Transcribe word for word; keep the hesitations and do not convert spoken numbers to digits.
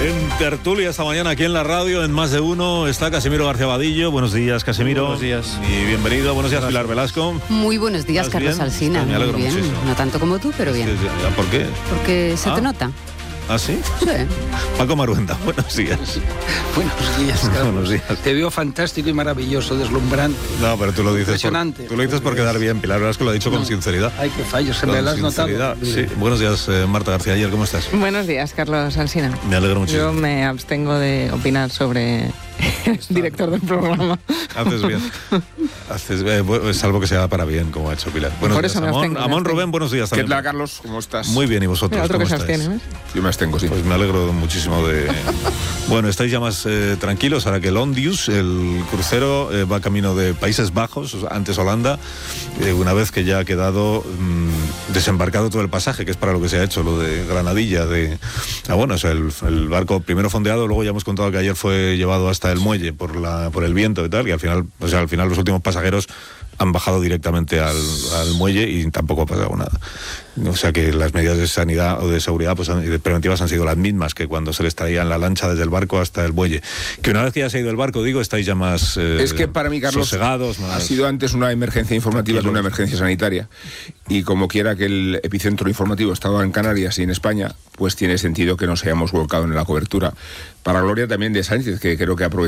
En tertulia esta mañana aquí en la radio, en Más de Uno, está Casimiro García Vadillo. Buenos días, Casimiro. Buenos días. Y bienvenido. Buenos días, Pilar Velasco. Muy buenos días, Carlos bien? Alsina. Me alegro Muy bien. muchísimo. No tanto como tú, pero bien. Sí, sí. ¿Por qué? Porque se Ah. te nota. ¿Ah, sí? Sí. Paco Maruenda, buenos días. Buenos días, Carlos. Buenos días. Te veo fantástico y maravilloso, deslumbrante. No, pero tú lo dices Impresionante. por, tú lo dices por quedar bien. Pilar Velasco lo ha dicho con No. sinceridad. Ay, qué fallo, se Con me lo has sinceridad, notado. sí. Buenos días, eh, Marta García Ayer, ¿cómo estás? Buenos días, Carlos Alsina. Me alegro muchísimo. Yo me abstengo de opinar sobre el director del programa. Haces bien. Haces, eh, bu- salvo que sea para bien, como ha hecho Pilar. Buenos Por días, eso me Amón. abstengo, me Amón abstengo. Rubén, buenos días ¿Qué también. tal, Carlos? ¿Cómo estás? Muy bien, ¿y vosotros? Mira, otro que ¿Cómo se estáis? abstiene, ¿ves? Yo me abstengo, sí. Pues me alegro muchísimo de... Bueno, estáis ya más eh, tranquilos ahora que el Ondius, el crucero, eh, va camino de Países Bajos, antes Holanda, eh, una vez que ya ha quedado mmm, desembarcado todo el pasaje, que es para lo que se ha hecho, lo de Granadilla, de... Ah, bueno, o sea, el, el barco primero fondeado, luego ya hemos contado que ayer fue llevado hasta el muelle por, la, por el viento y tal, y al final, o sea, al final los últimos pasajeros han bajado directamente al, al muelle y tampoco ha pasado nada. O sea que las medidas de sanidad o de seguridad pues, han, y de preventivas han sido las mismas que cuando se les traía en la lancha desde el barco hasta el muelle. Que una vez que ya se ha ido el barco, digo, estáis ya más eh, Es que para mí, Carlos, sosegados. Más... ha sido antes una emergencia informativa que una emergencia sanitaria. Y como quiera que el epicentro informativo estaba en Canarias y en España, pues tiene sentido que nos hayamos volcado en la cobertura. Para gloria también de Sánchez, que creo que ha aprovechado